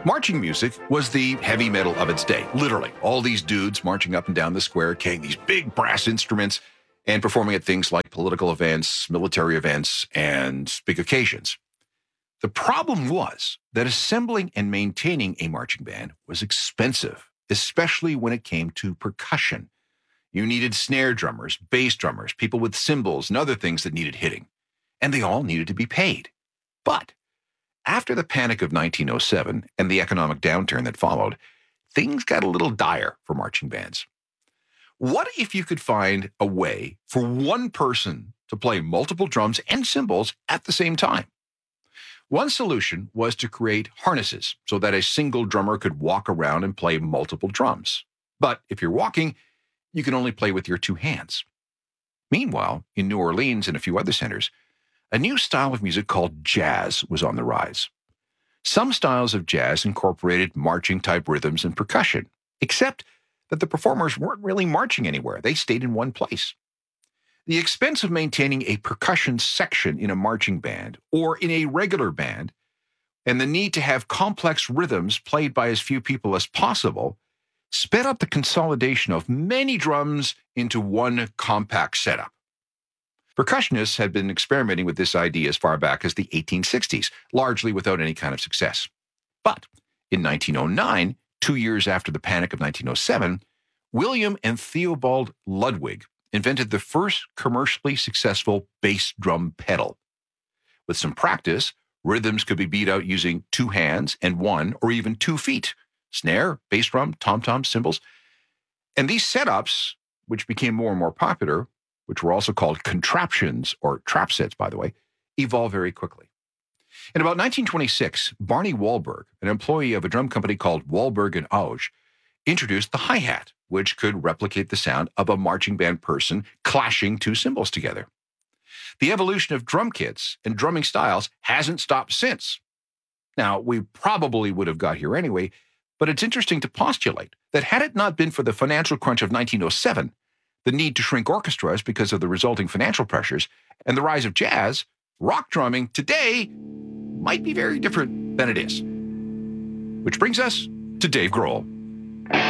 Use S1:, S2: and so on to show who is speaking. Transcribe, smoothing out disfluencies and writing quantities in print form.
S1: Marching music was the heavy metal of its day, literally. All these dudes marching up and down the square, carrying these big brass instruments and performing at things like political events, military events, and big occasions. The problem was that assembling and maintaining a marching band was expensive, especially when it came to percussion. You needed snare drummers, bass drummers, people with cymbals, and other things that needed hitting. And they all needed to be paid. But after the Panic of 1907 and the economic downturn that followed, things got a little dire for marching bands. What if you could find a way for one person to play multiple drums and cymbals at the same time? One solution was to create harnesses so that a single drummer could walk around and play multiple drums. But if you're walking, you can only play with your two hands. Meanwhile, in New Orleans and a few other centers, a new style of music called jazz was on the rise. Some styles of jazz incorporated marching-type rhythms and percussion, except that the performers weren't really marching anywhere. They stayed in one place. The expense of maintaining a percussion section in a marching band or in a regular band, and the need to have complex rhythms played by as few people as possible, sped up the consolidation of many drums into one compact setup. Percussionists had been experimenting with this idea as far back as the 1860s, largely without any kind of success. But in 1909, 2 years after the Panic of 1907, William and Theobald Ludwig invented the first commercially successful bass drum pedal. With some practice, rhythms could be beat out using two hands and one or even 2 feet, snare, bass drum, tom-tom, cymbals. And these setups, which became more and more popular, which were also called contraptions, or trap sets, by the way, evolved very quickly. In about 1926, Barney Wahlberg, an employee of a drum company called Wahlberg and Auge, introduced the hi-hat, which could replicate the sound of a marching band person clashing 2 cymbals together. The evolution of drum kits and drumming styles hasn't stopped since. Now, we probably would have got here anyway, but it's interesting to postulate that had it not been for the financial crunch of 1907, the need to shrink orchestras because of the resulting financial pressures, and the rise of jazz, rock drumming today might be very different than it is. Which brings us to Dave Grohl.